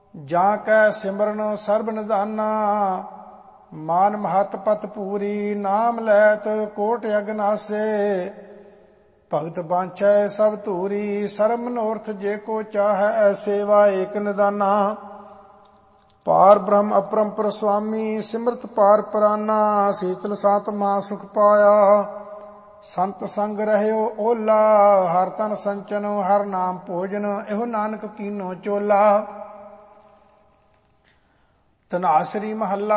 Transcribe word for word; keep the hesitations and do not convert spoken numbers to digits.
ਜਾਂ ਕੈ ਸਿਮਰਨ ਸਰਬ ਨਿਧਾਨਾ। ਮਾਨ ਮਹਤ ਪਤ ਪੂਰੀ ਨਾਮ ਲੈਤ ਕੋਟ ਅਗਨਾਸੇ। ਭਗਤ ਬਾਂਛੈ ਸਭ ਧੂਰੀ ਸਰਬ ਮਨੋਰਥ ਜੇ ਕੋ ਚਾਹੈ ਸੇਵਾ ਏਕ ਨਿਦਾਨਾ। ਪਾਰ ਬ੍ਰਹਮ ਅਪਰੰਪਰ ਸੁਆਮੀ ਸਿਮਰਤ ਪਾਰ ਪਰਾਨਾ। ਸੀਤਲ ਸਾਤ ਮਾਂ ਸੁਖ ਪਾਇਆ ਸੰਤ ਸੰਗ ਰਹਿਓ ਓਲਾ। ਹਰ ਤਨ ਸੰਚਨ ਹਰ ਨਾਮ ਭੋਜਨ ਇਹੋ ਨਾਨਕ ਕੀਨੋ ਚੋਲਾ। ਧਨਾਸਰੀ ਮਹੱਲਾ